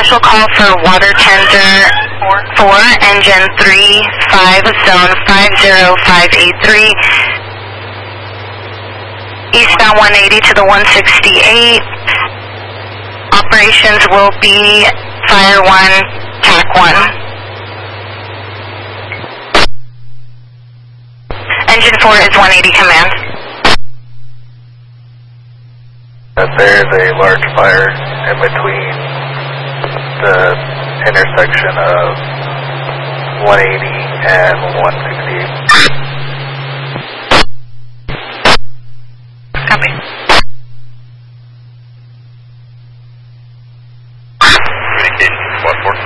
special call for water tender 4, engine 35, zone 50583. Eastbound 180 to the 168. Operations will be Fire 1, TAC 1. Engine 4 is 180 command. There's a large fire in between the intersection of 180 and 168. Copy. Communication, squad 4.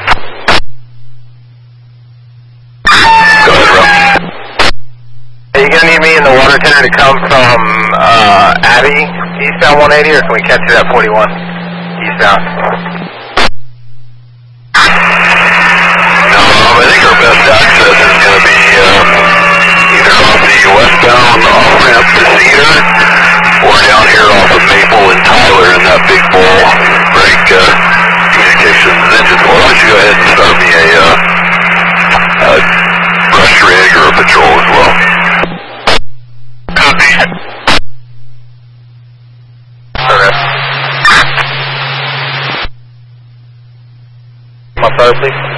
Go ahead, Rob. Are you going to need me in the water tender to come from Abbey, eastbound 180, or can we catch you at 41, eastbound? I think our best access is going to be either off the westbound off-ramp to Cedar, or down here off of Maple and Tyler in that big bull break communications engine. Why don't you go ahead and start me a brush rig or a patrol as well? Copy. My fire, please.